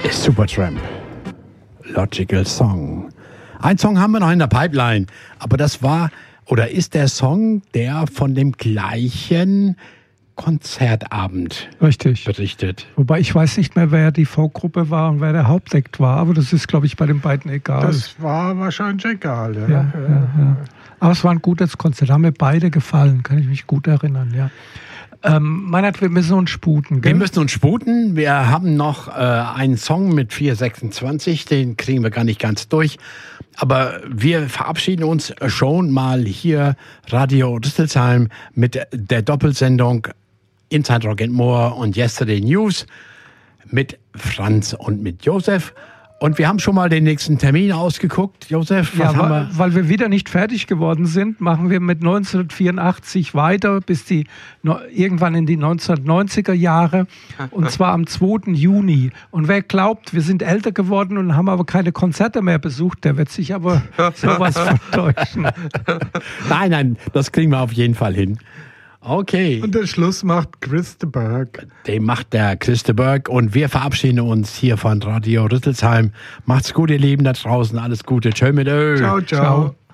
Supertramp. Logical Song. Ein Song haben wir noch in der Pipeline, aber das war oder ist der Song, der von dem gleichen Konzertabend berichtet. Wobei ich weiß nicht mehr, wer die Vorgruppe war und wer der Hauptact war, aber das ist, glaube ich, bei den beiden egal. Das war wahrscheinlich egal, ja. Ja. Aber es war ein gutes Konzert, haben mir beide gefallen, kann ich mich gut erinnern, ja. Meinert, wir müssen uns sputen, gell? Wir müssen uns sputen. Wir haben noch einen Song mit 4:26, den kriegen wir gar nicht ganz durch. Aber wir verabschieden uns schon mal hier, Radio Rüsselsheim, mit der Doppelsendung Inside Rock and More und Yesterday News mit Franz und mit Josef. Und wir haben schon mal den nächsten Termin ausgeguckt. Josef, was haben wir? Weil wir wieder nicht fertig geworden sind, machen wir mit 1984 weiter bis irgendwann in die 1990er Jahre. Und zwar am 2. Juni. Und wer glaubt, wir sind älter geworden und haben aber keine Konzerte mehr besucht, der wird sich aber sowas vertäuschen. Nein, das kriegen wir auf jeden Fall hin. Okay. Und den Schluss macht Chris de Burgh. Den macht der Chris de Burgh und wir verabschieden uns hier von Radio Rüsselsheim. Macht's gut, ihr Lieben da draußen. Alles Gute. Tschö mit Ö. Ciao, ciao.